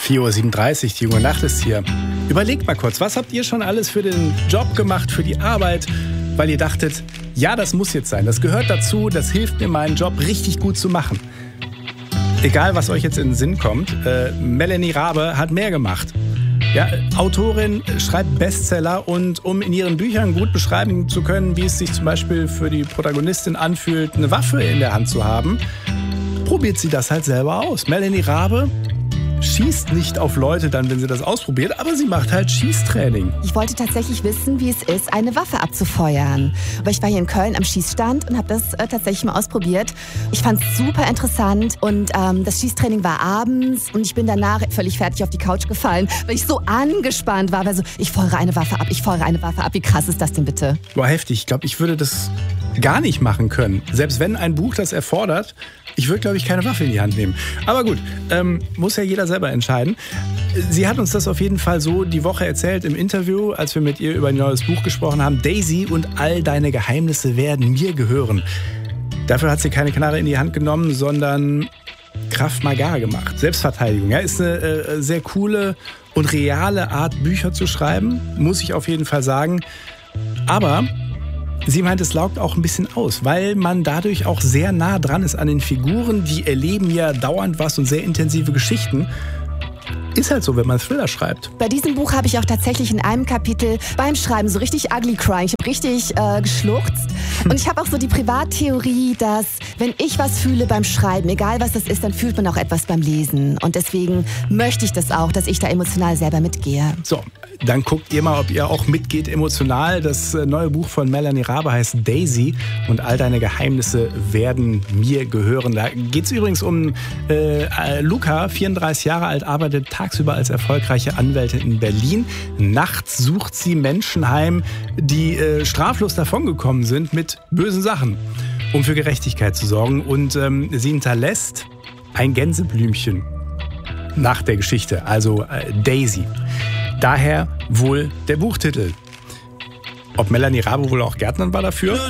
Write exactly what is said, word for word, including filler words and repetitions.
vier Uhr siebenunddreißig, die junge Nacht ist hier. Überlegt mal kurz, was habt ihr schon alles für den Job gemacht, für die Arbeit, weil ihr dachtet, ja, das muss jetzt sein, das gehört dazu, das hilft mir, meinen Job richtig gut zu machen. Egal, was euch jetzt in den Sinn kommt, äh, Melanie Rabe hat mehr gemacht. Ja, Autorin, schreibt Bestseller und um in ihren Büchern gut beschreiben zu können, wie es sich zum Beispiel für die Protagonistin anfühlt, eine Waffe in der Hand zu haben, probiert sie das halt selber aus. Melanie Rabe schießt nicht auf Leute dann, wenn sie das ausprobiert, aber sie macht halt Schießtraining. Ich wollte tatsächlich wissen, wie es ist, eine Waffe abzufeuern. Aber ich war hier in Köln am Schießstand und habe das äh, tatsächlich mal ausprobiert. Ich fand es super interessant und ähm, das Schießtraining war abends und ich bin danach völlig fertig auf die Couch gefallen, weil ich so angespannt war. Weil so, ich feuere eine Waffe ab, ich feuere eine Waffe ab. Wie krass ist das denn bitte? Boah, heftig. Ich glaube, ich würde das gar nicht machen können. Selbst wenn ein Buch das erfordert, ich würde, glaube ich, keine Waffe in die Hand nehmen. Aber gut, ähm, muss ja jeder selber entscheiden. Sie hat uns das auf jeden Fall so die Woche erzählt im Interview, als wir mit ihr über ein neues Buch gesprochen haben. Daisy und all deine Geheimnisse werden mir gehören. Dafür hat sie keine Knarre in die Hand genommen, sondern Krav Maga gemacht. Selbstverteidigung. Ja, ist eine äh, sehr coole und reale Art, Bücher zu schreiben, muss ich auf jeden Fall sagen. Aber sie meint, es laugt auch ein bisschen aus, weil man dadurch auch sehr nah dran ist an den Figuren. Die erleben ja dauernd was und sehr intensive Geschichten. Ist halt so, wenn man Thriller schreibt. Bei diesem Buch habe ich auch tatsächlich in einem Kapitel beim Schreiben so richtig ugly crying. Ich habe richtig äh, geschluchzt. Und ich habe auch so die Privattheorie, dass wenn ich was fühle beim Schreiben, egal was das ist, dann fühlt man auch etwas beim Lesen. Und deswegen möchte ich das auch, dass ich da emotional selber mitgehe. So, dann guckt ihr mal, ob ihr auch mitgeht emotional. Das neue Buch von Melanie Rabe heißt Daisy und all deine Geheimnisse werden mir gehören. Da geht es übrigens um äh, Luca, vierunddreißig Jahre alt, arbeitet tagsüber als erfolgreiche Anwältin in Berlin. Nachts sucht sie Menschen heim, die äh, straflos davongekommen sind mit bösen Sachen, um für Gerechtigkeit zu sorgen. Und ähm, sie hinterlässt ein Gänseblümchen nach der Geschichte, also äh, Daisy. Daher wohl der Buchtitel. Ob Melanie Rabe wohl auch Gärtnerin war dafür?